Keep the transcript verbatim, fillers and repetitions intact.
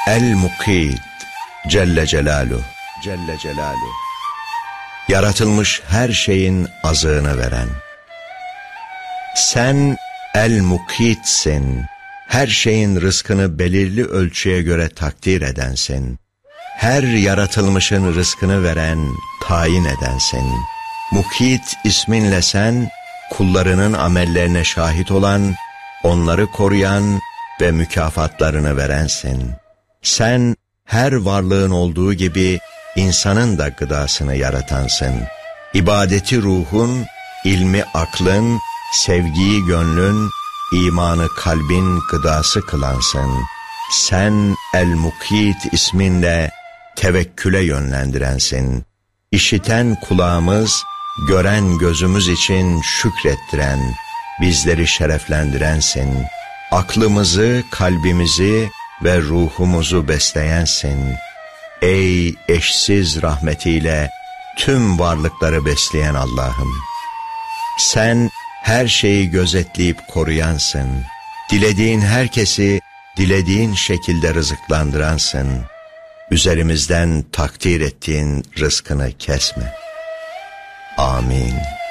El-Mukit Celle Celaluhu, Celle Celaluhu, yaratılmış her şeyin azığını veren. Sen El-Mukit'sin, her şeyin rızkını belirli ölçüye göre takdir edensin. Her yaratılmışın rızkını veren, tayin edensin. Mukit isminle sen, kullarının amellerine şahit olan, onları koruyan ve mükafatlarını verensin. Sen, her varlığın olduğu gibi, insanın da gıdasını yaratansın. İbadeti ruhun, ilmi aklın, sevgiyi gönlün, imanı kalbin gıdası kılansın. Sen El-Mukit isminle tevekküle yönlendirensin. İşiten kulağımız, gören gözümüz için şükrettiren, bizleri şereflendirensin. Aklımızı, kalbimizi ve ruhumuzu besleyensin. Ey eşsiz rahmetiyle tüm varlıkları besleyen Allah'ım! Sen her şeyi gözetleyip koruyansın. Dilediğin herkesi dilediğin şekilde rızıklandıransın. Üzerimizden takdir ettiğin rızkını kesme. Amin.